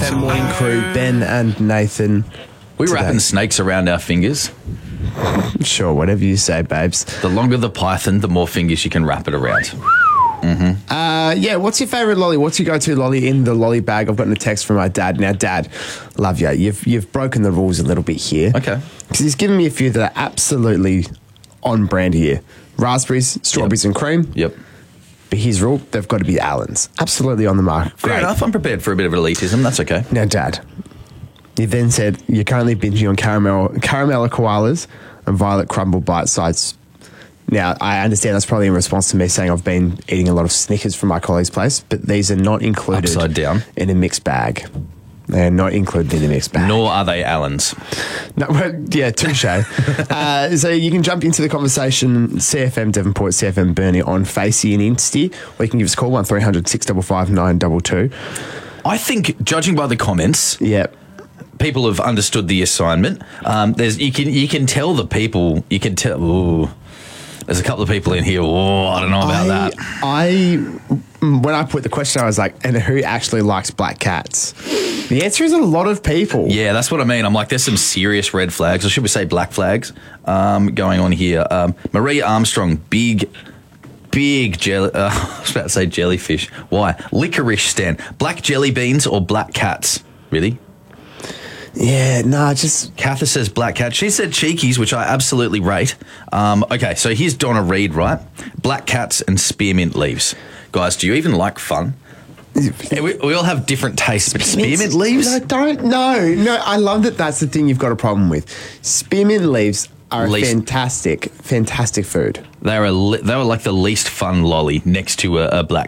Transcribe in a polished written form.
SFM morning crew, Ben and Nathan. We're today. wrapping snakes around our fingers. Sure, whatever you say, babes. The longer the python, the more fingers you can wrap it around. Yeah, what's your favourite lolly? What's your go-to lolly in the lolly bag? I've gotten a text from my dad. Now, Dad, love you. You've broken the rules a little bit here. Okay. Because he's given me a few that are absolutely on brand here. Raspberries, strawberries and cream. Yep. But his rule, they've got to be Allen's. Absolutely on the mark. Fair enough. I'm prepared for a bit of elitism. That's okay. Now, Dad, you then said you're currently binging on caramel koalas and violet crumble bite sides. Now, I understand that's probably in response to me saying I've been eating a lot of Snickers from my colleague's place, but these are not included Upside down. in a mixed bag. They're not included in a mixed bag. Nor are they Allens. No, well, yeah, touche. So you can jump into the conversation, CFM Devonport, CFM Burnie on Facey and Insty, or you can give us a call, 1300 655 922. I think, judging by the comments, Yep. people have understood the assignment. You can tell the people. You can tell. Ooh, there's a couple of people in here. Oh, I don't know about that. When I put the question, I was like, and who actually likes black cats? The answer is a lot of people. Yeah, that's what I mean. I'm like, there's some serious red flags, or should we say black flags, going on here. Marie Armstrong, big jelly. I was about to say jellyfish. Why? Licorice stand. Black jelly beans or black cats? Really? Yeah, no, just... Katha says black cat. She said cheekies, which I absolutely rate. Okay, so here's Donna Reed, right? Black cats and spearmint leaves. Guys, do you even like fun? We all have different tastes, but spearmint leaves? No, I love that that's the thing you've got a problem with. Spearmint leaves are fantastic food. They were like the least fun lolly next to a black